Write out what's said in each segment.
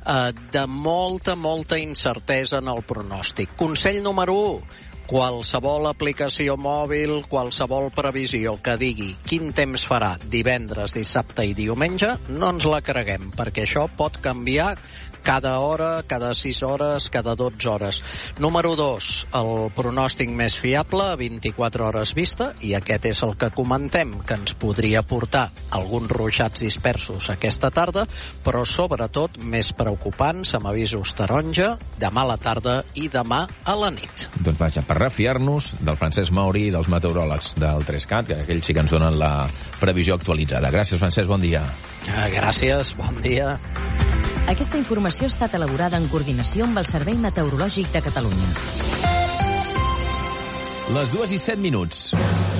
de molta incertesa en el pronòstic. Consell número 1. Qualsevol aplicació mòbil, qualsevol previsió que digui quin temps farà divendres, dissabte i diumenge, no ens la creguem, perquè això pot canviar cada hora, cada 6 hores, cada 12 hores. Número 2, el pronòstic més fiable a 24 hores vista, i aquest és el que comentem, que ens podria portar alguns ruixats dispersos aquesta tarda, però sobretot més preocupants, amb avisos taronja, demà a la tarda i demà a la nit. Doncs vaja, per refiar-nos del Francesc Mauri i dels meteoròlegs del 3CAT, que aquells sí que ens donen la previsió actualitzada. Gràcies, Francesc, bon dia. Gràcies, bon dia. Aquesta informació ha estat elaborada en coordinació amb el Servei Meteorològic de Catalunya. Les 2:07.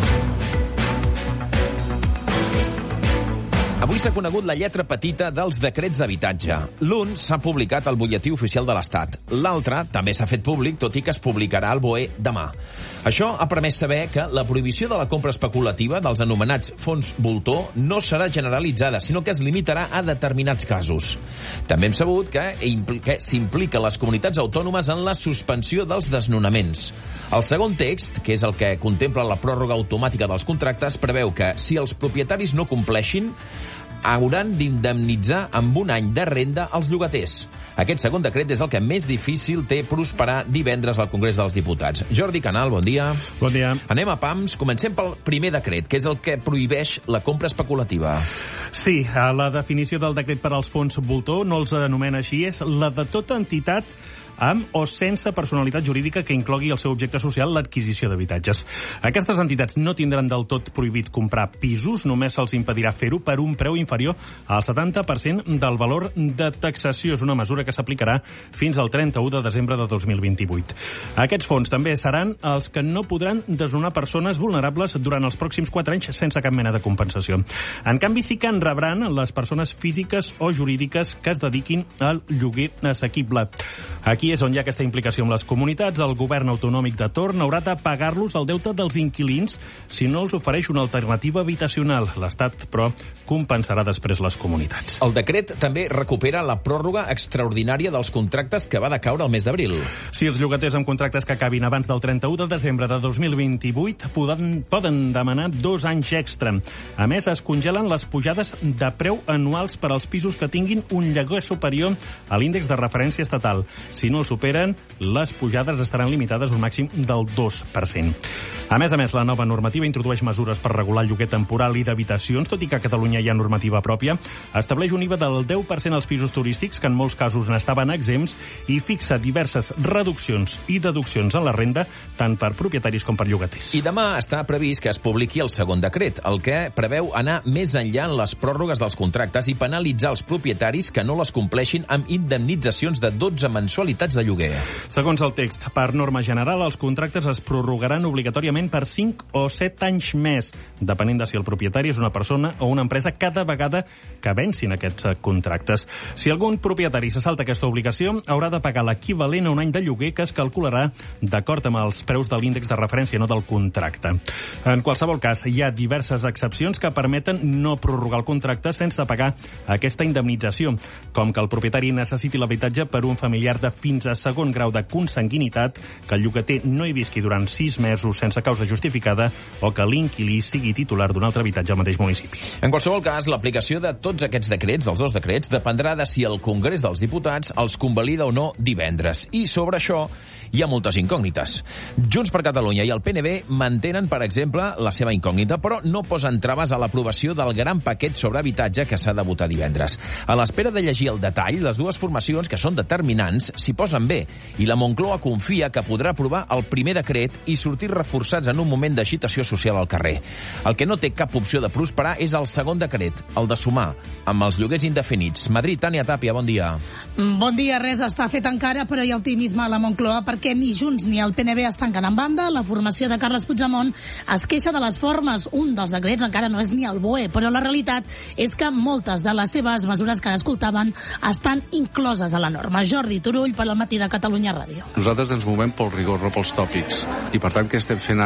Avui s'ha conegut la lletra petita dels decrets d'habitatge. L'un s'ha publicat al butlletí oficial de l'Estat. L'altre també s'ha fet públic, tot i que es publicarà al BOE demà. Això ha permès saber que la prohibició de la compra especulativa dels anomenats fons voltor no serà generalitzada, sinó que es limitarà a determinats casos. També hem sabut que s'implica les comunitats autònomes en la suspensió dels desnonaments. El segon text, que és el que contempla la pròrroga automàtica dels contractes, preveu que, si els propietaris no compleixin, hauran d'indemnitzar amb un any de renda als llogaters. Aquest segon decret és el que més difícil té prosperar divendres al Congrés dels Diputats. Jordi Canal, bon dia. Bon dia. Anem a pams. Comencem pel primer decret, que és el que prohibeix la compra especulativa. Sí, la definició del decret per als fons voltor no els anomena així, és la de tota entitat amb o sense personalitat jurídica que inclogui el seu objecte social l'adquisició d'habitatges. Aquestes entitats no tindran del tot prohibit comprar pisos, només se'ls impedirà fer-ho per un preu inferior al 70% del valor de taxació. És una mesura que s'aplicarà fins al 31 de desembre de 2028. Aquests fons també seran els que no podran desnonar persones vulnerables durant els pròxims 4 anys sense cap mena de compensació. En canvi, sí que en rebran les persones físiques o jurídiques que es dediquin al lloguer assequible. Aquí és on hi ha aquesta implicació amb les comunitats. El govern autonòmic de torn haurà de pagar-los el deute dels inquilins si no els ofereix una alternativa habitacional. L'Estat, però, compensarà després les comunitats. El decret també recupera la pròrroga extraordinària dels contractes que va decaure el mes d'abril. Si els llogaters amb contractes que acabin abans del 31 de desembre de 2028 poden demanar 2 anys extra. A més, es congelen les pujades de preu anuals per als pisos que tinguin un lloguer superior a l'índex de referència estatal. Si no el superen, les pujades estaran limitades a un màxim del 2%. A més, la nova normativa introdueix mesures per regular el lloguer temporal i d'habitacions, tot i que a Catalunya hi ha normativa pròpia. Estableix un IVA del 10% als pisos turístics, que en molts casos n'estaven exempts, i fixa diverses reduccions i deduccions en la renda, tant per propietaris com per llogaters. I demà està previst que es publiqui el segon decret, el que preveu anar més enllà en les pròrrogues dels contractes i penalitzar els propietaris que no les compleixin amb indemnitzacions de 12 mensualitats de lloguer. Segons el text, per norma general, els contractes es prorrogaran obligatòriament per 5 o 7 anys més, depenent de si el propietari és una persona o una empresa cada vegada que vencin aquests contractes. Si algun propietari se salta aquesta obligació, haurà de pagar l'equivalent a un any de lloguer que es calcularà d'acord amb els preus de l'índex de referència, no del contracte. En qualsevol cas, hi ha diverses excepcions que permeten no prorrogar el contracte sense pagar aquesta indemnització, com que el propietari necessiti l'habitatge per un familiar de fins a segon grau de consanguinitat, que el llogater no hi visqui durant 6 mesos sense causa justificada o que l'inquilí sigui titular d'un altre habitatge al mateix municipi. En qualsevol cas, l'aplicació de tots aquests decrets, dels 2 decrets, dependrà de si el Congrés dels Diputats els convalida o no divendres. I sobre això hi ha moltes incògnites. Junts per Catalunya i el PNB mantenen, per exemple, la seva incògnita, però no posen traves a l'aprovació del gran paquet sobre habitatge que s'ha de votar divendres. A l'espera de llegir el detall, les dues formacions, que són determinants, s'hi posen bé, i la Moncloa confia que podrà aprovar el primer decret i sortir reforçats en un moment d'agitació social al carrer. El que no té cap opció de prosperar és el segon decret, el de sumar, amb els lloguers indefinits. Madrid, Tània Tàpia, bon dia. Bon dia, res està fet encara, però hi ha optimisme a la Moncloa perquè ni Junts ni el PNB es tanquen en banda. La formació de Carles Puigdemont es queixa de les formes. Un dels decrets encara no és ni el BOE, però la realitat és que moltes de les seves mesures que escoltaven estan incloses a la norma. Jordi Turull, per al Matí de Catalunya Ràdio. Nosaltres ens movem pel rigor, no pels tòpics. I per tant, què estem fent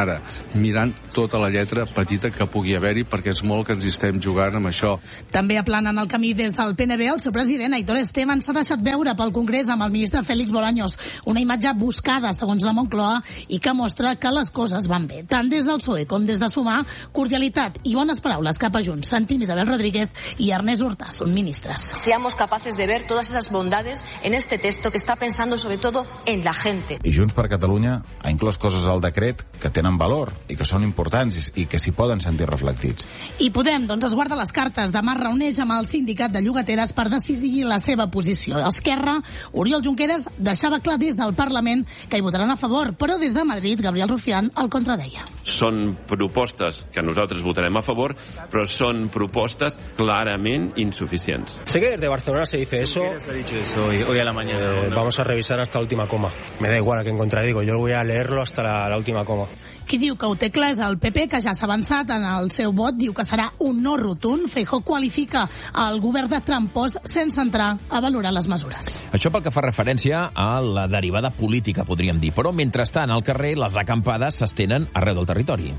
ara, mirant tota la lletra petita que pugui haver-hi, perquè és molt que ens estem jugant amb això. També aplanen el camí des del PNB. El seu president, Aitor Esteban, s'ha deixat veure pel Congrés amb el ministre Félix Bolaños, una imatge buscada, segons la Moncloa, i que mostra que les coses van bé. Tant des del PSOE com des de Sumar, cordialitat i bones paraules cap a Junts. Sentim Isabel Rodríguez i Ernest Urtasun, ministres. Seamos capaces de ver todas esas bondades en este texto que está pensando sobre todo en la gente. I Junts per Catalunya ha inclòs coses al decret que tenen valor i que són importants i que s'hi poden sentir reflectits. I Podem, doncs, es guarda les cartes. Demà reuneix amb el sindicat de llogateres per decidir la seva posició. Esquerra, Oriol Junqueras deixava clar des del Parlament que hi votaran a favor, però des de Madrid, Gabriel Rufián el contradeia. Són propostes que nosaltres votarem a favor, però són propostes clarament insuficients. Sé que desde Barcelona se dice eso. ¿Quién ha dicho eso hoy a la mañana? Vamos a revisar hasta la última coma. Me da igual a quién contradigo, yo voy a leerlo hasta la última coma. Qui diu que ho té clar és el PP, que ja s'ha avançat en el seu vot, diu que serà un no rotund. Feijóo qualifica el govern de trampós sense entrar a valorar les mesures. Això pel que fa referència a la derivada política, podríem dir. Però, mentrestant, al carrer, les acampades s'estenen arreu del territori.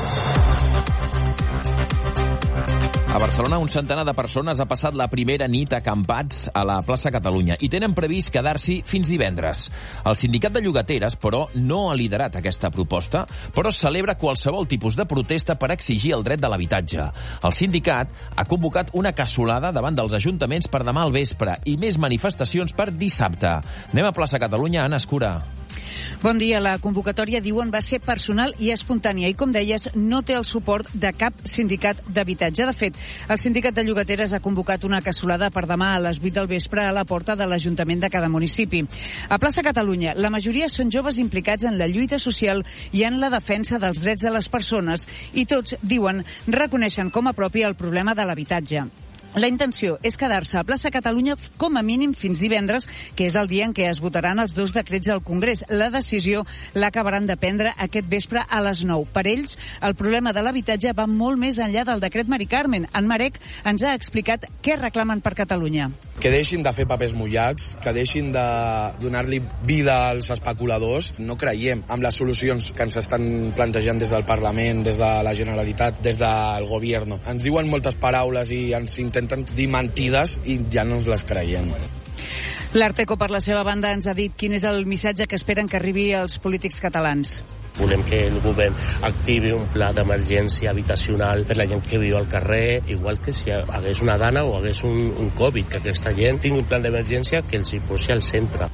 A Barcelona, un centenar de persones ha passat la primera nit acampats a la plaça Catalunya i tenen previst quedar-s'hi fins divendres. El sindicat de llogateres, però, no ha liderat aquesta proposta, però celebra qualsevol tipus de protesta per exigir el dret de l'habitatge. El sindicat ha convocat una cassolada davant dels ajuntaments per demà al vespre i més manifestacions per dissabte. Anem a plaça Catalunya, Anna Escura. Bon dia. La convocatòria, diuen, va ser personal i espontània i, com deies, no té el suport de cap sindicat d'habitatge. De fet, el sindicat de llogateres ha convocat una cassolada per demà a les 8 del vespre a la porta de l'Ajuntament de cada municipi. A plaça Catalunya, la majoria són joves implicats en la lluita social i en la defensa dels drets de les persones i tots, diuen, reconeixen com a propi el problema de l'habitatge. La intenció és quedar-se a plaça Catalunya com a mínim fins divendres, que és el dia en què es votaran els dos decrets al Congrés. La decisió l'acabaran de prendre aquest vespre a les 9. Per ells, el problema de l'habitatge va molt més enllà del decret Mari Carmen. En Marek ens ha explicat què reclamen per Catalunya. Que deixin de fer papers mullats, que deixin de donar-li vida als especuladors. No creiem en les solucions que ens estan plantejant des del Parlament, des de la Generalitat, des del Govern. Ens diuen moltes paraules i ens intenten dir mentides i ja no ens les creiem. L'Arteco, per la seva banda, ens ha dit quin és el missatge que esperen que arribi als polítics catalans. Volem que el govern activi un pla d'emergència habitacional per la gent que viu al carrer, igual que si hagués una gana o hagués un Covid, que aquesta gent tingui un plan d'emergència que els hi posi al centre.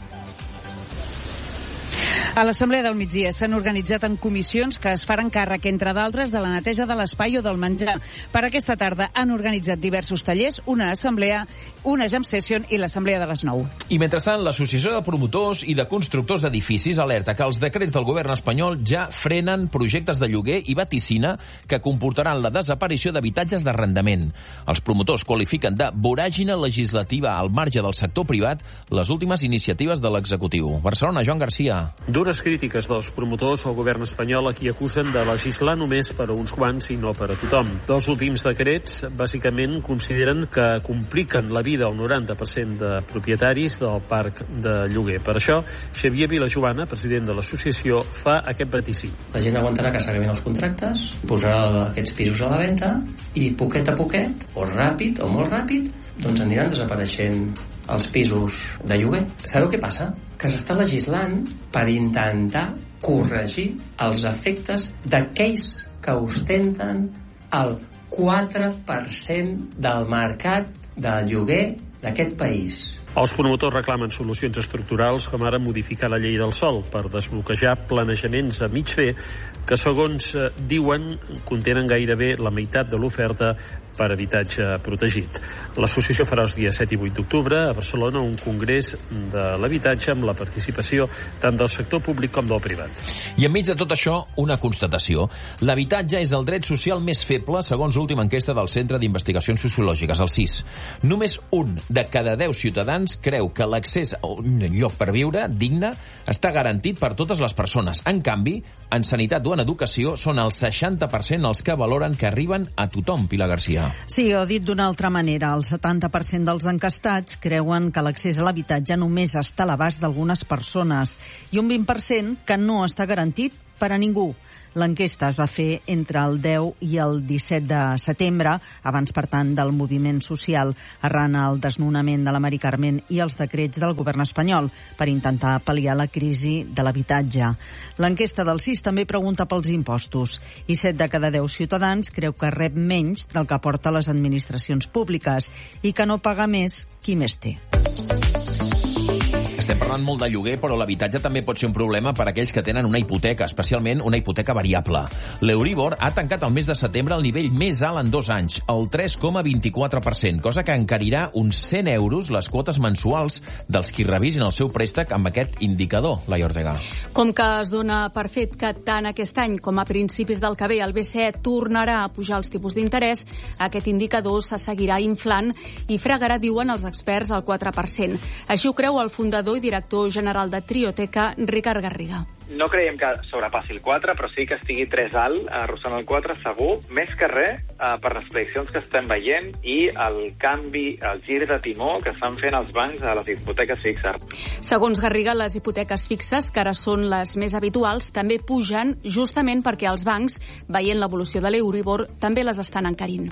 A l'Assemblea del Migdia s'han organitzat en comissions que es faran càrrec, entre d'altres, de la neteja de l'espai o del menjar. Per aquesta tarda han organitzat diversos tallers, una assemblea, una jam session i l'assemblea de les 9. I mentrestant, l'Associació de Promotors i de Constructors d'Edificis alerta que els decrets del govern espanyol ja frenen projectes de lloguer i vaticina que comportaran la desaparició d'habitatges d'arrendament. Els promotors qualifiquen de voràgina legislativa al marge del sector privat les últimes iniciatives de l'executiu. Barcelona, Joan Garcia. Dures crítiques dels promotors al govern espanyol a qui acusen de legislar només per a uns quants i no per a tothom. Dels últims decrets, bàsicament, consideren que compliquen la vida al 90% de propietaris del parc de lloguer. Per això, Xavier Vilajoana, president de l'associació, fa aquest vatici. La gent aguantarà que s'acabin els contractes, posarà aquests pisos a la venda i poquet a poquet, o ràpid o molt ràpid, doncs aniran desapareixent els pisos de lloguer. Sabeu què passa? Que s'està legislant per intentar corregir els efectes d'aquells que ostenten el 4% del mercat de lloguer d'aquest país. Els promotors reclamen solucions estructurals, com ara modificar la llei del sòl per desbloquejar planejaments a mig fer que, segons diuen, contenen gairebé la meitat de l'oferta per habitatge protegit. L'associació farà els dies 7 i 8 d'octubre a Barcelona un congrés de l'habitatge amb la participació tant del sector públic com del privat. I enmig de tot això, una constatació. L'habitatge és el dret social més feble, segons l'última enquesta del Centre d'Investigacions Sociològiques, el CIS. Només un de cada 10 ciutadans creu que l'accés a un lloc per viure digne està garantit per totes les persones. En canvi, en sanitat o en educació són el 60% els que valoren que arriben a tothom, Pilar Garcia. Sí, o dit d'una altra manera, el 70% dels encastats creuen que l'accés a l'habitatge només està a l'abast d'algunes persones i un 20% que no està garantit per a ningú. L'enquesta es va fer entre el 10 i el 17 de setembre, abans, per tant, del moviment social, arran el desnonament de la Mari Carmen i els decrets del govern espanyol per intentar pal·liar la crisi de l'habitatge. L'enquesta del CIS també pregunta pels impostos i 7 de cada 10 ciutadans creu que rep menys del que aporta a les administracions públiques i que no paga més qui més té. Estem parlant molt de lloguer, però l'habitatge també pot ser un problema per a aquells que tenen una hipoteca, especialment una hipoteca variable. L'Euribor ha tancat el mes de setembre al nivell més alt en 2 anys, el 3,24%, cosa que encarirà uns 100 euros les quotes mensuals dels qui revisin el seu préstec amb aquest indicador, Laia Ortega. Com que es dona per fet que tant aquest any com a principis del que ve el BCE tornarà a pujar els tipus d'interès, aquest indicador se seguirà inflant i fregarà, diuen els experts, el 4%. Així ho creu el fundador i director general de Trioteca, Ricard Garriga. No creiem que sobrepassi el 4, però sí que estigui 3 alt, arrossant el 4 segur, més que res per les prediccions que estem veient i el canvi, el gir de timó que estan fent els bancs a les hipoteques fixes. Segons Garriga, les hipoteques fixes, que ara són les més habituals, també pugen justament perquè els bancs, veient l'evolució de l'Euribor, també les estan encarint.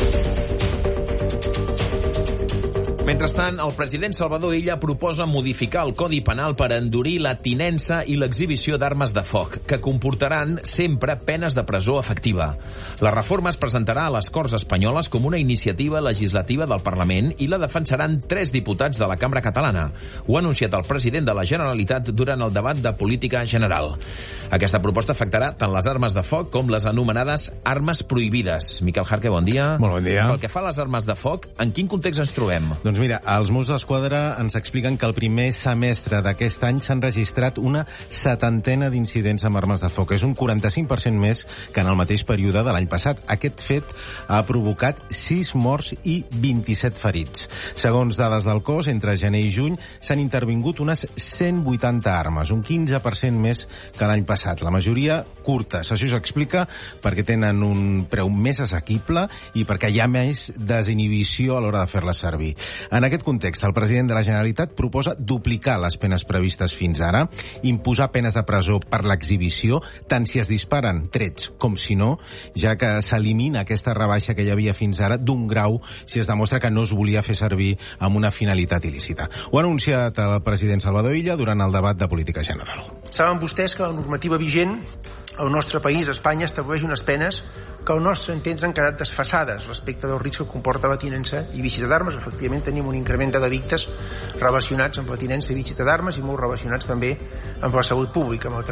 Mentrestant, el president Salvador Illa proposa modificar el Codi Penal per endurir la tinença i l'exhibició d'armes de foc, que comportaran sempre penes de presó efectiva. La reforma es presentarà a les Corts Espanyoles com una iniciativa legislativa del Parlament i la defensaran 3 diputats de la Cambra Catalana. Ho ha anunciat el president de la Generalitat durant el debat de política general. Aquesta proposta afectarà tant les armes de foc com les anomenades armes prohibides. Miquel Jarque, bon dia. Molt bon dia. Pel que fa a les armes de foc, en quin context ens trobem? Doncs mira, els Mossos d'Esquadra ens expliquen que el primer semestre d'aquest any s'han registrat una 70ena d'incidents amb armes de foc. És un 45% més que en el mateix període de l'any passat. Aquest fet ha provocat 6 morts i 27 ferits. Segons dades del cos, entre gener i juny s'han intervingut unes 180 armes, un 15% més que l'any passat. La majoria curtes. Això s'explica perquè tenen un preu més assequible i perquè hi ha més desinhibició a l'hora de fer-les servir. En aquest context, el president de la Generalitat proposa duplicar les penes previstes fins ara, imposar penes de presó per l'exhibició, tant si es disparen trets com si no, ja que s'elimina aquesta rebaixa que hi havia fins ara d'un grau si es demostra que no es volia fer servir amb una finalitat il·lícita. Ho ha anunciat el president Salvador Illa durant el debat de política general. Saben vostès que la normativa vigent al nostre país, Espanya, estableix unes penes que al nostre entendre han quedat desfasades respecte del risc que comporta la tinença i visita d'armes. Efectivament, tenim un increment de delictes relacionats amb la tinença i visita d'armes i molt relacionats també amb la salut pública, amb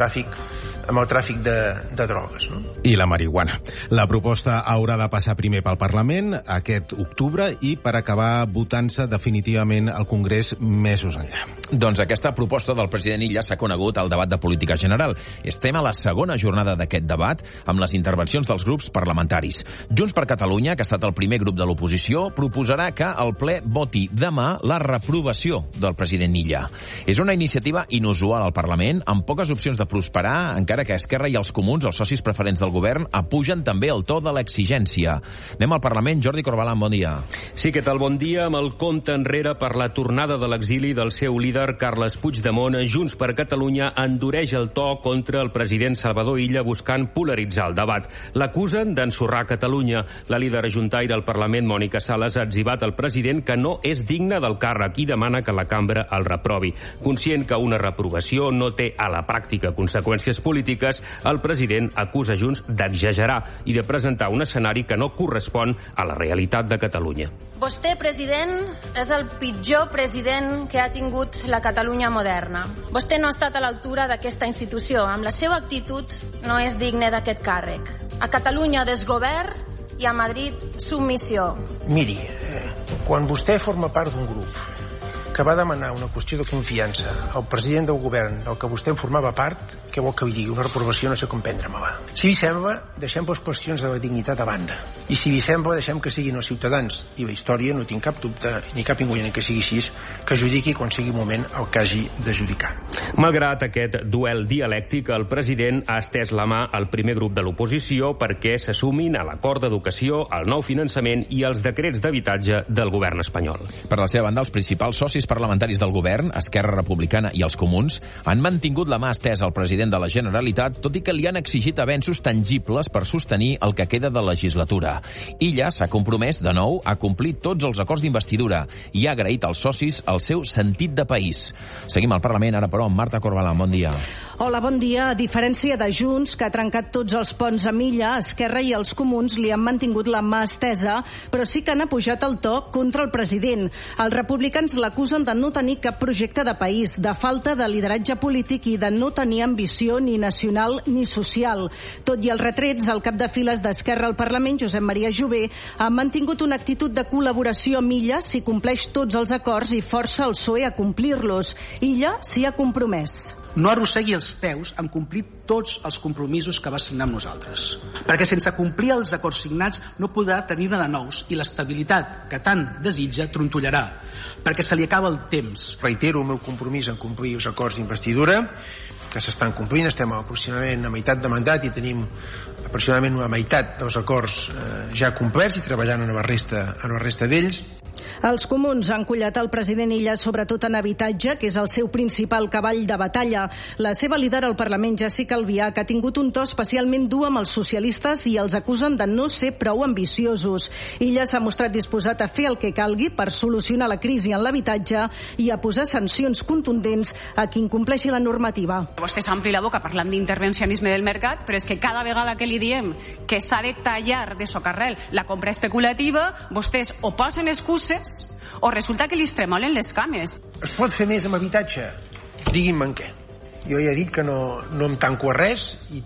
el tràfic de drogues. No? I la marihuana. La proposta haurà de passar primer pel Parlament aquest octubre i per acabar votant-se definitivament al Congrés mesos enllà. Doncs aquesta proposta del president Illa s'ha conegut al debat de política general. Estem a la segona jornada d'aquest debat amb les intervencions dels grups parlamentaris. Junts per Catalunya, que ha estat el primer grup de l'oposició, proposarà que el ple voti demà la reprovació del president Illa. És una iniciativa inusual al Parlament, amb poques opcions de prosperar, encara que Esquerra i els Comuns, els socis preferents del govern, apugen també el to de l'exigència. Anem al Parlament. Jordi Corbalan, bon dia. Sí, què tal? Bon dia. Amb el compte enrere per la tornada de l'exili del seu líder, Carles Puigdemont, Junts per Catalunya endureix el to contra el president Salvador Illa buscant polaritzar el debat. L'acusen d'ensorrar Catalunya. La líder ajuntaire al Parlament, Mònica Sales, ha etzibat al president que no és digne del càrrec i demana que la cambra el reprovi. Conscient que una reprovació no té a la pràctica conseqüències polítiques, el president acusa Junts d'exagerar i de presentar un escenari que no correspon a la realitat de Catalunya. Vostè, president, és el pitjor president que ha tingut la Catalunya moderna. Vostè no ha estat a l'altura d'aquesta institució. Amb la seva actitud no és digne d'aquest càrrec. A Catalunya desgovern i a Madrid submissió. Miri, quan vostè forma part d'un grup que va demanar una qüestió de confiança al president del govern del que vostè en formava part, què vol que li digui? Una reprovació no sé com prendre-me-la. Si li sembla, deixem les qüestions de la dignitat a banda. I si li sembla, deixem que siguin els ciutadans. I la història, no tinc cap dubte, ni cap inconvenient que sigui així, que judiqui quan sigui moment el que hagi de judicar. Malgrat aquest duel dialèctic, el president ha estès la mà al primer grup de l'oposició perquè s'assumin a l'acord d'educació, al nou finançament i als decrets d'habitatge del govern espanyol. Per la seva banda, els principals socis parlamentaris del govern, Esquerra Republicana i els Comuns, han mantingut la mà estesa al president de la Generalitat, tot i que li han exigit avenços tangibles per sostenir el que queda de legislatura. Illa s'ha compromès, de nou, a complir tots els acords d'investidura i ha agraït als socis el seu sentit de país. Seguim al Parlament, ara però, amb Marta Corbalán. Bon dia. Hola, bon dia. A diferència de Junts, que ha trencat tots els ponts a Illa, Esquerra i els Comuns li han mantingut la mà estesa, però sí que han apujat el to contra el president. Els republicans l'acusen de no tenir cap projecte de país, de falta de lideratge polític i de no tenir ambició ni nacional ni social. Tot i els retrets, el cap de files d'Esquerra al Parlament, Josep Maria Jové, ha mantingut una actitud de col·laboració amb Illa si compleix tots els acords i força el PSOE a complir-los. Illa s'hi ha compromès. No arrossegui els peus en complir tots els compromisos que va signar amb nosaltres. Perquè sense complir els acords signats no podrà tenir-ne de nous i l'estabilitat que tant desitja trontollarà, perquè se li acaba el temps. Reitero el meu compromís en complir els acords d'investidura que s'estan complint. Estem aproximadament a meitat de mandat i tenim aproximadament una meitat dels acords ja complerts i treballant en la resta d'ells. Els Comuns han collat el president Illa sobretot en habitatge, que és el seu principal cavall de batalla. La seva líder al Parlament, Jessica Albiach, ha tingut un to especialment dur amb els socialistes i els acusen de no ser prou ambiciosos. Illa s'ha mostrat disposat a fer el que calgui per solucionar la crisi en l'habitatge i a posar sancions contundents a qui incompleixi la normativa. Vostè s'ompli la boca parlant d'intervencionisme del mercat, però és que cada vegada que li diem que s'ha de tallar de socarrel la compra especulativa, vostès o posen excuses o resulta que li tremolen les cames. Es pot fer més amb habitatge? Digui'm en què. Jo ja he dit que no em tanco a res i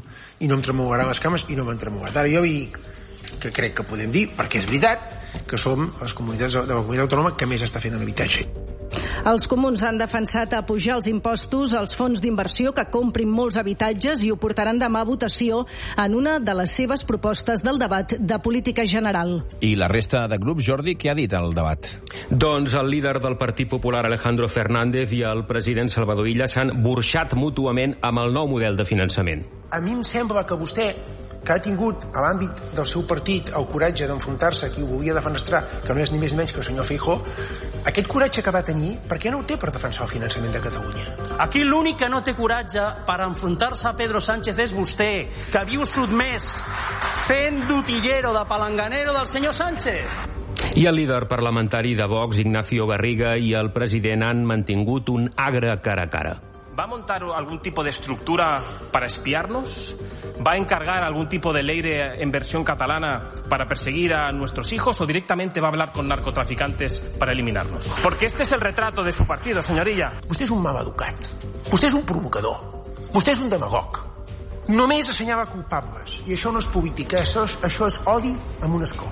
no em tremolarà les cames i no m'han tremolat. Ara jo dic que crec que podem dir, perquè és veritat, que som les comunitats de la comunitat autònoma que més està fent en habitatge. Els Comuns han defensat a pujar els impostos als fons d'inversió que comprin molts habitatges i ho portaran demà a votació en una de les seves propostes del debat de política general. I la resta de grups, Jordi, què ha dit al debat? Doncs el líder del Partit Popular, Alejandro Fernández, i el president Salvador Illa s'han burxat mútuament amb el nou model de finançament. A mi em sembla que vostè, que ha tingut a l'àmbit del seu partit el coratge d'enfrontar-se a qui ho volia defenestrar, que no és ni més ni menys que el senyor Feijóo, aquest coratge que va tenir, per què no ho té per defensar el finançament de Catalunya? Aquí l'únic que no té coratge per enfrontar-se a Pedro Sánchez és vostè, que viu sotmès fent d'utillero, de palanganero del senyor Sánchez. I el líder parlamentari de Vox, Ignacio Garriga, i el president han mantingut un agre cara a cara. ¿Va a montar algún tipo de estructura para espiarnos? ¿Va a encargar algún tipo de ley en versión catalana para perseguir a nuestros hijos o directamente va a hablar con narcotraficantes para eliminarnos? Porque este es el retrato de su partido, señorilla. Vostè és un maleducat. Vostè és un provocador. Vostè és un demagog. Només assenyala culpables. I això no és política, això és odi amb un escó.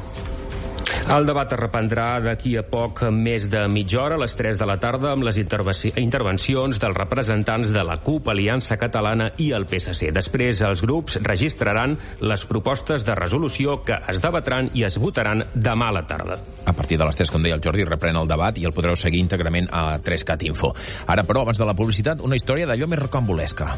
El debat es reprendrà d'aquí a poc més de mitja hora, a les 3 de la tarda, amb les intervencions dels representants de la CUP, Aliança Catalana i el PSC. Després, els grups registraran les propostes de resolució que es debatran i es votaran demà a la tarda. A partir de les 3, com deia el Jordi, reprèn el debat i el podreu seguir íntegrament a 3cat Info. Ara, però, abans de la publicitat, una història d'allò més rocambolesca.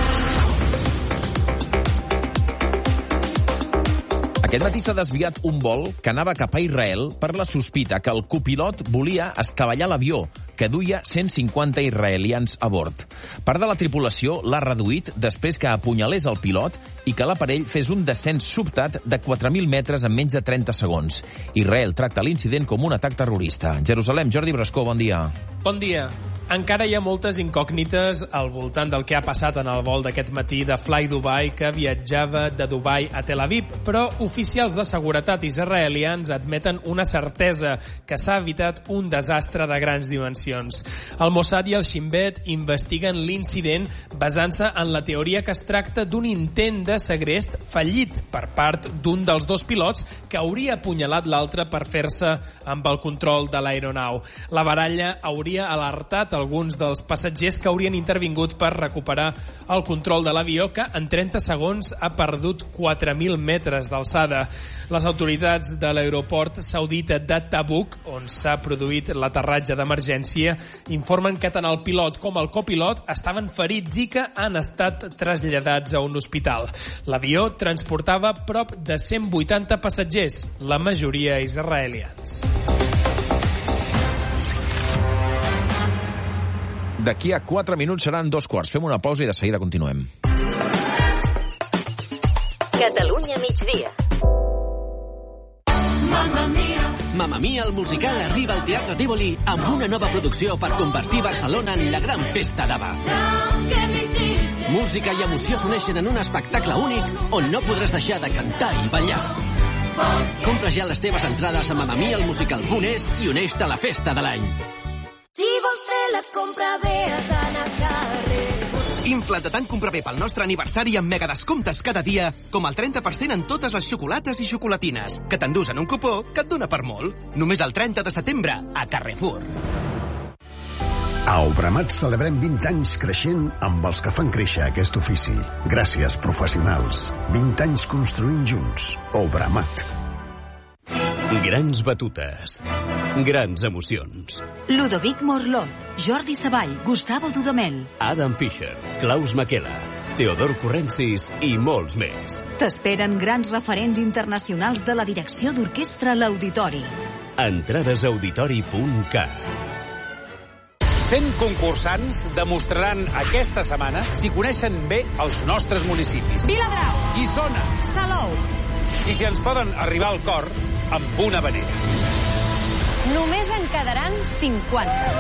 Aquest matí s'ha desviat un vol que anava cap a Israel per la sospita que el copilot volia estavellar l'avió, que duia 150 israelians a bord. Part de la tripulació l'ha reduït després que apunyalés el pilot i que l'aparell fes un descens sobtat de 4.000 metres en menys de 30 segons. Israel tracta l'incident com un atac terrorista. Jerusalem, Jordi Brascó, bon dia. Bon dia. Encara hi ha moltes incògnites al voltant del que ha passat en el vol d'aquest matí de Fly Dubai que viatjava de Dubai a Tel Aviv, però oficials de seguretat israelians admeten una certesa, que s'ha evitat un desastre de grans dimensions. El Mossad i el Shin Bet investiguen l'incident basant-se en la teoria que es tracta d'un intent de segrest fallit per part d'un dels dos pilots que hauria apunyalat l'altre per fer-se amb el control de l'aeronau. La baralla hauria alertat alguns dels passatgers que haurien intervingut per recuperar el control de l'avió, que en 30 segons ha perdut 4.000 metres d'alçada. Les autoritats de l'aeroport saudita de Tabuk, on s'ha produït l'aterratge d'emergència, informen que tant el pilot com el copilot estaven ferits i que han estat traslladats a un hospital. L'avió transportava prop de 180 passatgers, la majoria israelians. D'aquí a 4 minuts seran 2:15. Fem una pausa i de seguida continuem. Catalunya migdia. Mamma Mia, el musical arriba al Teatre Tívoli amb una nova producció per convertir Barcelona en la gran festa d'Ava. Música i emoció s'uneixen en un espectacle únic on no podràs deixar de cantar i ballar. Compra ja les teves entrades a mamamialmusical.es i uneix-te a la festa de l'any. Si vols fer la compra bé, has d'anar a carrer. Infla't de tant comprar bé pel nostre aniversari amb mega descomptes cada dia, com el 30% en totes les xocolates i xocolatines, que t'endús en un cupó que et dona per molt. Només el 30 de setembre, a Carrefour. A Obramat celebrem 20 anys creixent amb els que fan créixer aquest ofici. Gràcies, professionals. 20 anys construint junts. Obramat. Grans batutes. Grans emocions. Ludovic Morlot, Jordi Savall, Gustavo Dudamel, Adam Fischer, Klaus Makela, Teodor Currencis i molts més. T'esperen grans referents internacionals de la direcció d'orquestra a l'Auditori. Entrades a auditori.cat. 100 concursants demostraran aquesta setmana si coneixen bé els nostres municipis. Viladrau, Guissona, Salou. I si ens poden arribar al cor amb una vanera. Només en quedaran 50.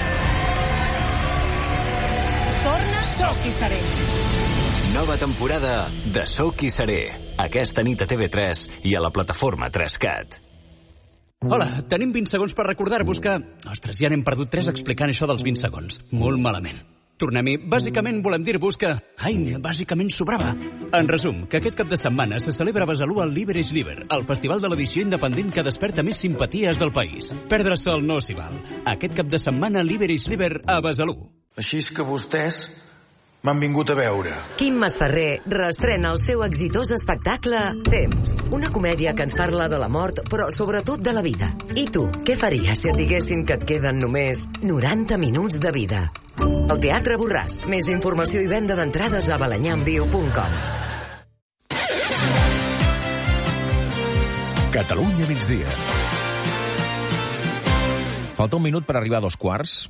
Torna Soc i Seré. Nova temporada de Soc i Seré. Aquesta nit a TV3 i a la plataforma 3Cat. Hola, tenim 20 segons per recordar-vos que... Ostres, ja n'hem perdut 3 explicant això dels 20 segons. Molt malament. Tornem-hi. Bàsicament volem dir-vos que... bàsicament sobrava. En resum, que aquest cap de setmana se celebra a Besalú el Liber is Liber, el festival de l'edició independent que desperta més simpaties del país. Perdre-se'l no s'hi val. Aquest cap de setmana Liber is Liber a Besalú. Així és que vostès m'han vingut a veure. Quim Masferrer reestrena el seu exitós espectacle Temps, una comèdia que ens parla de la mort, però sobretot de la vida. I tu, què faries si et diguessin que et queden només 90 minuts de vida? El Teatre Borràs. Més informació i venda d'entrades a balanyamviu.com. Catalunya migdia. Falta un minut per arribar a 2:15.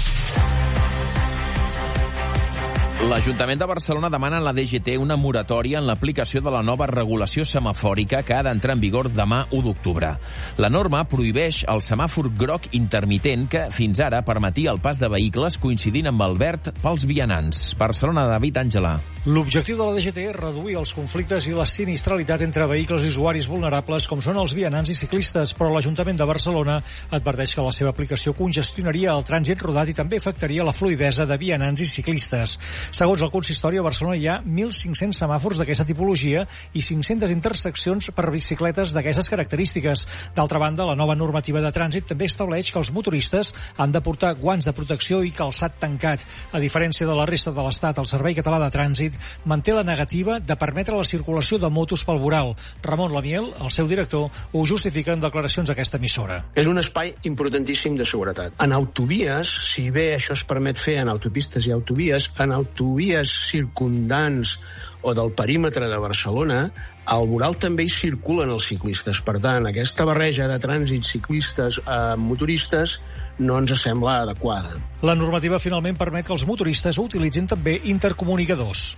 L'Ajuntament de Barcelona demana a la DGT una moratòria en l'aplicació de la nova regulació semafòrica que ha d'entrar en vigor demà 1 d'octubre. La norma prohibeix el semàfor groc intermitent que fins ara permetia el pas de vehicles coincidint amb el verd pels vianants. Barcelona, David Àngela. L'objectiu de la DGT és reduir els conflictes i la sinistralitat entre vehicles i usuaris vulnerables com són els vianants i ciclistes, però l'Ajuntament de Barcelona adverteix que la seva aplicació congestionaria el trànsit rodat i també afectaria la fluïdesa de vianants i ciclistes. Segons el consistori, a Barcelona hi ha 1.500 semàfors d'aquesta tipologia i 500 interseccions per bicicletes d'aquestes característiques. D'altra banda, la nova normativa de trànsit també estableix que els motoristes han de portar guants de protecció i calçat tancat. A diferència de la resta de l'Estat, el Servei Català de Trànsit manté la negativa de permetre la circulació de motos pel voral. Ramon Lamiel, el seu director, ho justifica en declaracions a aquesta emissora. És un espai importantíssim de seguretat. En autovies, si bé això es permet fer en autopistes i autovies, en autovies circundants o del perímetre de Barcelona, al voral també hi circulen els ciclistes. Per tant, aquesta barreja de trànsit ciclistes motoristes no ens sembla adequada. La normativa finalment permet que els motoristes utilitzin també intercomunicadors.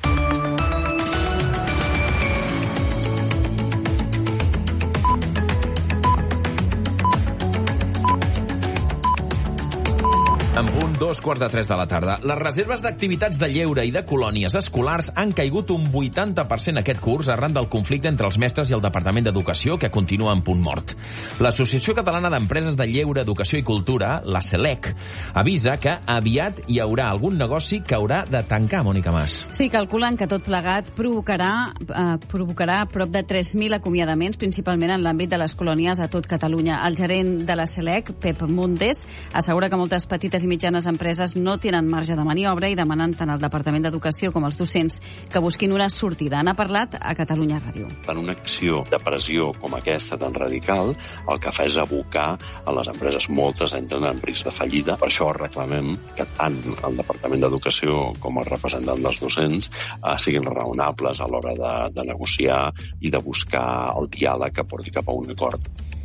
En punt 2:15 de la tarda. Les reserves d'activitats de lleure i de colònies escolars han caigut un 80% aquest curs arran del conflicte entre els mestres i el Departament d'Educació, que continua en punt mort. L'Associació Catalana d'Empreses de Lleure, Educació i Cultura, la CELEC, avisa que aviat hi haurà algun negoci que haurà de tancar, Mònica Mas. Sí, calculen que tot plegat provocarà prop de 3.000 acomiadaments, principalment en l'àmbit de les colònies a tot Catalunya. El gerent de la CELEC, Pep Montes, assegura que moltes petites i mitjanes empreses no tenen marge de maniobra i demanen tant al Departament d'Educació com als docents que busquin una sortida. N'ha parlat a Catalunya Ràdio. En una acció de pressió com aquesta tan radical, el que fa és abocar a les empreses. Moltes entren en risc de fallida. Per això reclamem que tant el Departament d'Educació com el representant dels docents siguin raonables a l'hora de negociar i de buscar el diàleg que porti cap a un acord.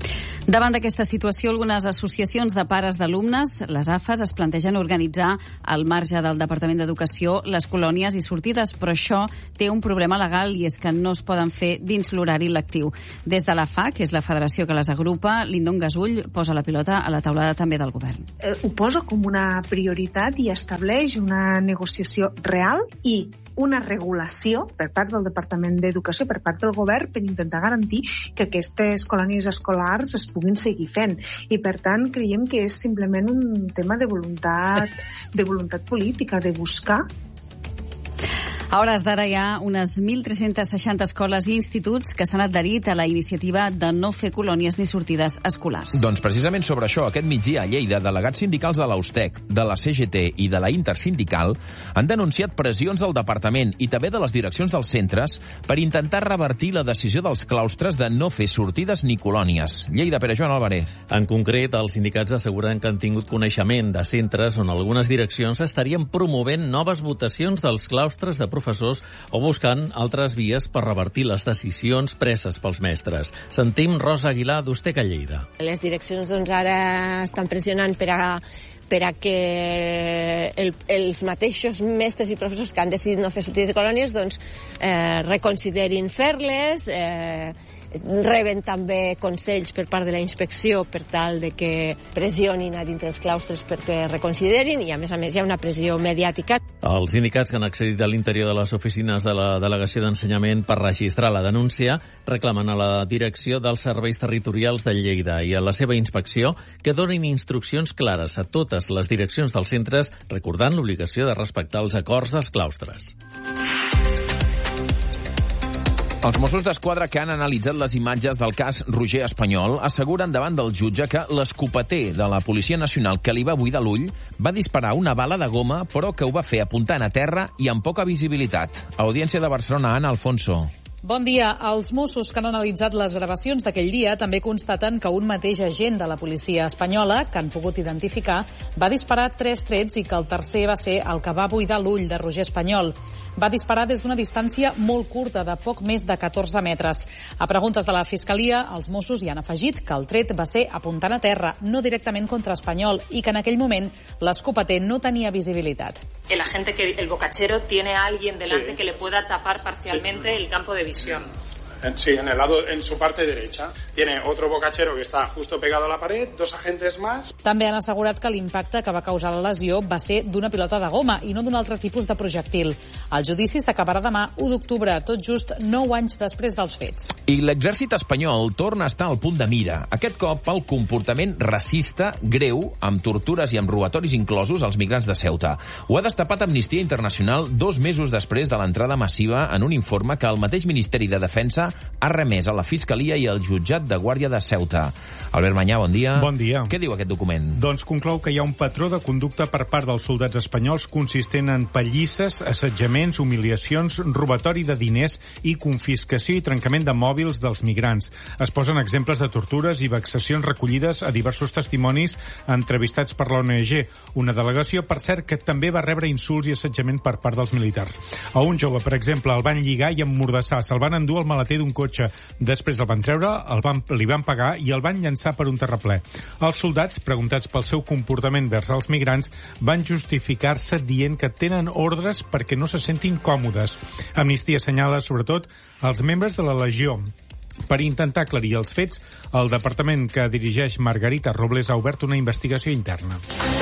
Davant d'aquesta situació, algunes associacions de pares d'alumnes, les AFAs, es plantegen organitzar al marge del Departament d'Educació les colònies i sortides, però això té un problema legal i és que no es poden fer dins l'horari lectiu. Des de la FA, que és la federació que les agrupa, Lindon Gasull posa la pilota a la taulada també del govern. Ho posa com una prioritat i estableix una negociació real i una regulació per part del Departament d'Educació, per part del govern, per intentar garantir que aquestes colònies escolars es puguin seguir fent. I, per tant, creiem que és simplement un tema de voluntat política, de buscar. A hores d'ara hi ha unes 1.360 escoles i instituts que s'han adherit a la iniciativa de no fer colònies ni sortides escolars. Doncs precisament sobre això, aquest migdia a Lleida, delegats sindicals de l'Austec, de la CGT i de la Intersindical han denunciat pressions del departament i també de les direccions dels centres per intentar revertir la decisió dels claustres de no fer sortides ni colònies. Lleida, Pere Joan Álvarez. En concret, els sindicats asseguren que han tingut coneixement de centres on algunes direccions estarien promovent noves votacions dels claustres de professors o buscant altres vies per revertir les decisions preses pels mestres. Sentim Rosa Aguilar, d'Ustec a Lleida. Les direccions ara estan pressionant per a que els mateixos mestres i professors que han decidit no fer sortides de colònies reconsiderin fer-les, reben també consells per part de la inspecció per tal de que pressionin a dintre els claustres perquè reconsiderin i a més hi ha una pressió mediàtica. Els sindicats que han accedit a l'interior de les oficines de la Delegació d'Ensenyament per registrar la denúncia reclamen a la direcció dels serveis territorials de Lleida i a la seva inspecció que donin instruccions clares a totes les direccions dels centres, recordant l'obligació de respectar els acords dels claustres. Els Mossos d'Esquadra que han analitzat les imatges del cas Roger Espanyol asseguren davant del jutge que l'escopeter de la Policia Nacional que li va buidar l'ull va disparar una bala de goma però que ho va fer apuntant a terra i amb poca visibilitat. Audiència de Barcelona, Ana Alfonso. Bon dia. Els Mossos que han analitzat les gravacions d'aquell dia també constaten que un mateix agent de la policia espanyola, que han pogut identificar, va disparar 3 trets i que el tercer va ser el que va buidar l'ull de Roger Espanyol. Va disparar des d'una distància molt curta, de poc més de 14 metres. A preguntes de la Fiscalia, els Mossos hi han afegit que el tret va ser apuntant a terra, no directament contra Espanyol, i que en aquell moment l'escopeter no tenia visibilitat. El agente, el bocachero, tiene a alguien delante que le pueda tapar parcialmente el campo de visión. Sí, en su parte derecha. Tiene otro bocachero que está justo pegado a la pared, 2 agentes más. També han assegurat que l'impacte que va causar la lesió va ser d'una pilota de goma i no d'un altre tipus de projectil. El judici s'acabarà demà 1 d'octubre, tot just 9 anys després dels fets. I l'exèrcit espanyol torna a estar al punt de mira. Aquest cop pel comportament racista greu, amb tortures i amb robatoris inclosos als migrants de Ceuta. Ho ha destapat Amnistia Internacional 2 mesos després de l'entrada massiva en un informe que el mateix Ministeri de Defensa ha remès a la Fiscalia i al jutjat de Guàrdia de Ceuta. Albert Manyà, bon dia. Bon dia. Què diu aquest document? Doncs conclou que hi ha un patró de conducta per part dels soldats espanyols consistent en pallisses, assetjaments, humiliacions, robatori de diners i confiscació i trencament de mòbils dels migrants. Es posen exemples de tortures i vexacions recollides a diversos testimonis entrevistats per l'ONG. Una delegació, per cert, que també va rebre insults i assetjament per part dels militars. A un jove, per exemple, el van lligar i emmordassar, se'l van endur al maleter d'un cotxe. Després el van treure, li van pagar i el van llançar per un terraplè. Els soldats, preguntats pel seu comportament vers els migrants, van justificar-se dient que tenen ordres perquè no se sentin còmodes. Amnistia assenyala, sobretot, els membres de la Legió. Per intentar aclarir els fets, el departament que dirigeix Margarita Robles ha obert una investigació interna.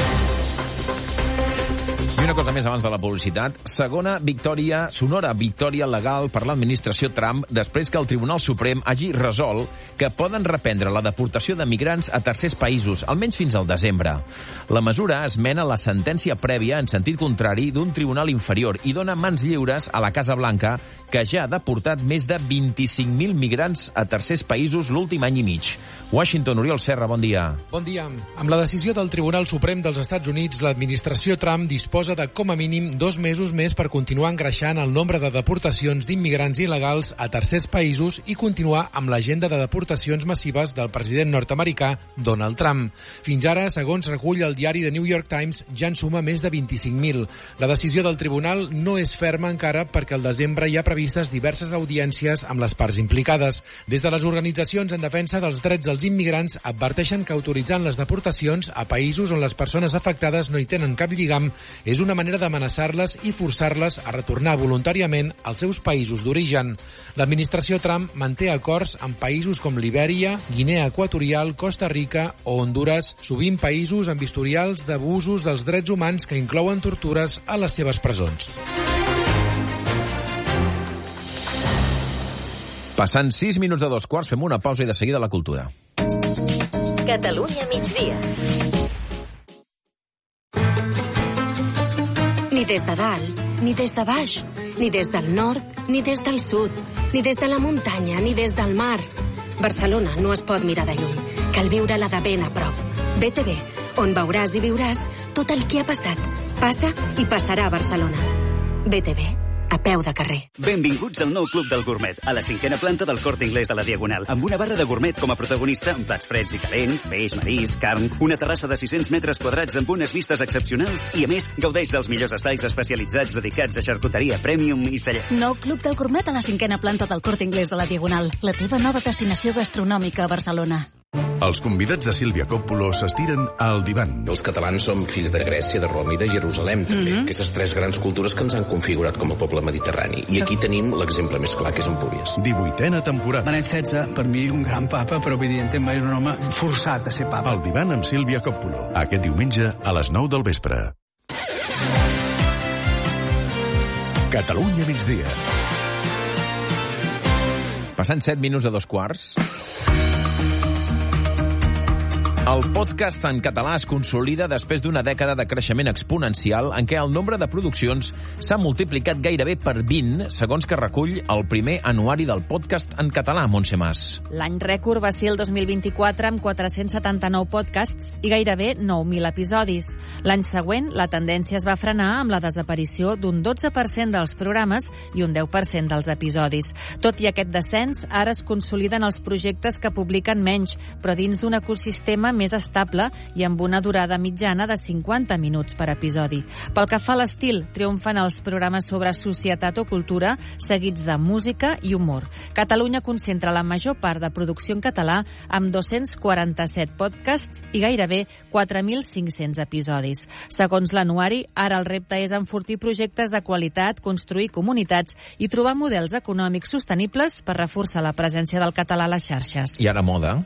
I una cosa més abans de la publicitat. Sonora victòria legal per l'administració Trump després que el Tribunal Suprem hagi resolt que poden reprendre la deportació de migrants a tercers països, almenys fins al desembre. La mesura esmena la sentència prèvia en sentit contrari d'un tribunal inferior i dona mans lliures a la Casa Blanca, que ja ha deportat més de 25.000 migrants a tercers països l'últim any i mig. Washington, Oriol Serra, bon dia. Bon dia. Amb la decisió del Tribunal Suprem dels Estats Units, l'administració Trump disposa de com a mínim 2 mesos més per continuar engreixant el nombre de deportacions d'immigrants il·legals a tercers països i continuar amb l'agenda de deportacions massives del president nord-americà Donald Trump. Fins ara, segons recull el diari The New York Times, ja en suma més de 25.000. La decisió del tribunal no és ferma encara perquè al desembre hi ha previstes diverses audiències amb les parts implicades. Des de les organitzacions en defensa dels drets dels dels immigrants adverteixen que autoritzant les deportacions a països on les persones afectades no hi tenen cap lligam és una manera d'amenaçar-les i forçar-les a retornar voluntàriament als seus països d'origen. L'administració Trump manté acords amb països com Libèria, Guinea Equatorial, Costa Rica o Honduras, sovint països amb historials d'abusos dels drets humans que inclouen tortures a les seves presons. Passant 6 minuts de 2:15, fem una pausa i de seguida la cultura. Catalunya migdia. Ni des de dalt, ni des de baix, ni des del nord, ni des del sud, ni des de la muntanya, ni des del mar. Barcelona no es pot mirar de lluny, cal viure-la de ben a prop. BTV, on veuràs i viuràs tot el que ha passat, passa i passarà a Barcelona. BTV, a peu de carrer. Benvinguts al nou Club del Gourmet, a la 5a planta del Corte Inglés de la Diagonal, amb una barra de gourmet com a protagonista, amb plats freds i calents, peix, marisc, carn, una terrassa de 600 metres quadrats amb unes vistes excepcionals i, a més, gaudeix dels millors estais especialitzats dedicats a xarcuteria premium i celler. Nou Club del Gourmet a la 5a planta del Corte Inglés de la Diagonal, la teva nova destinació gastronòmica a Barcelona. Els convidats de Sílvia Coppola s'estiren al divan. Els catalans som fills de Grècia, de Roma i de Jerusalem, també. Aquestes tres grans cultures que ens han configurat com a poble mediterrani. I aquí tenim l'exemple més clar, que és Empúries. 18a temporada. Benet XVI, per mi, un gran papa, però evidentment mai un home forçat a ser papa. El divan amb Sílvia Coppola. Aquest diumenge a les 9 del vespre. Catalunya migdia. Passant 7 minuts de 2:15. El podcast en català es consolida després d'una dècada de creixement exponencial en què el nombre de produccions s'ha multiplicat gairebé per 20, segons que recull el primer anuari del podcast en català, Montse Mas. L'any rècord va ser el 2024 amb 479 podcasts i gairebé 9.000 episodis. L'any següent, la tendència es va frenar amb la desaparició d'un 12% dels programes i un 10% dels episodis. Tot i aquest descens, ara es consoliden els projectes que publiquen menys, però dins d'un ecosistema més estable i amb una durada mitjana de 50 minuts per episodi. Pel que fa a l'estil, triomfen els programes sobre societat o cultura, seguits de música i humor. Catalunya concentra la major part de producció en català amb 247 podcasts i gairebé 4.500 episodis. Segons l'anuari, ara el repte és enfortir projectes de qualitat, construir comunitats i trobar models econòmics sostenibles per reforçar la presència del català a les xarxes. I ara moda.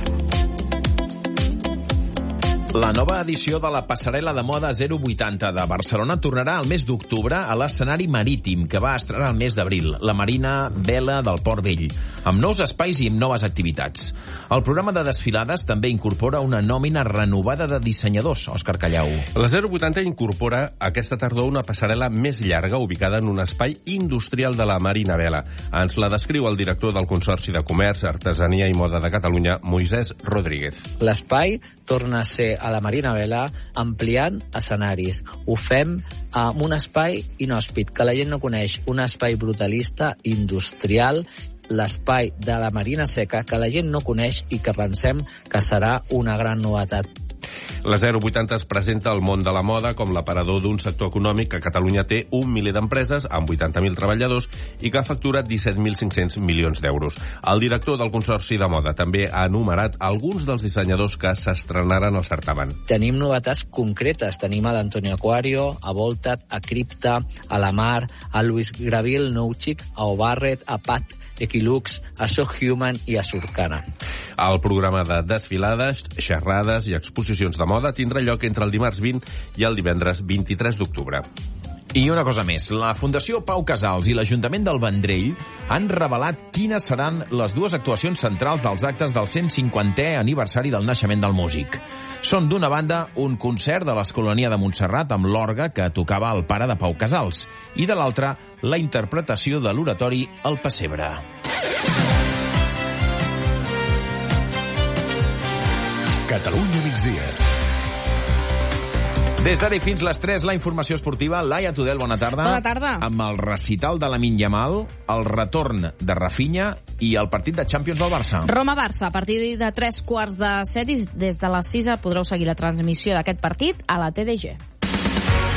La nova edició de la passarel·la de moda 080 de Barcelona tornarà al mes d'octubre a l'escenari marítim, que va estrenar el mes d'abril, la Marina Vela del Port Vell, amb nous espais i amb noves activitats. El programa de desfilades també incorpora una nòmina renovada de dissenyadors, Òscar Callau. La 080 incorpora aquesta tardor una passarel·la més llarga ubicada en un espai industrial de la Marina Vela. Ens la descriu el director del Consorci de Comerç, Artesania i Moda de Catalunya, Moisès Rodríguez. L'espai torna a ser a la Marina Vela ampliant escenaris. Ho fem amb un espai inhòspit que la gent no coneix, un espai brutalista, industrial, l'espai de la Marina Seca que la gent no coneix i que pensem que serà una gran novetat. La 080 es presenta al món de la moda com l'aparador d'un sector econòmic que a Catalunya té 1 miler d'empreses amb 80.000 treballadors i que ha facturat 17.500 milions d'euros. El director del Consorci de Moda també ha enumerat alguns dels dissenyadors que s'estrenaran al certamen. Tenim novetats concretes. Tenim a l'Antonio Aquario, a Voltat, a Cripta, a La Mar, a Luis Gravil, Nouchic, a O'Barrett, a Pat, Equilux, a So Human i a Surcana. El programa de desfilades, xerrades i exposicions de moda tindrà lloc entre el dimarts 20 i el divendres 23 d'octubre. I una cosa més, la Fundació Pau Casals i l'Ajuntament del Vendrell han revelat quines seran les dues actuacions centrals dels actes del 150è aniversari del naixement del músic. Són, d'una banda, un concert de l'Escolania de Montserrat amb l'orgue que tocava el pare de Pau Casals, i de l'altra, la interpretació de l'oratori El Pessebre. Catalunya migdia. Des d'ara i fins les 3, la informació esportiva. Laia Tudel, bona tarda. Bona tarda. Amb el recital de Lamine Yamal, el retorn de Rafinha i el partit de Champions del Barça. Roma-Barça, a partir de 3:15 i des de les 6 podreu seguir la transmissió d'aquest partit a la TDG.